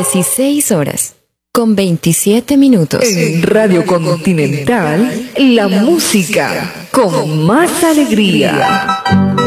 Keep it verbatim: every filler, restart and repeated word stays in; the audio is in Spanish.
dieciséis horas con veintisiete minutos. En Radio Continental, la música con más alegría.